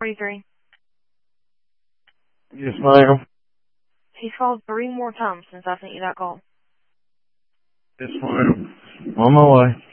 43. Yes, ma'am. He's called 3 more times since I sent you that call. Yes, ma'am. On my way.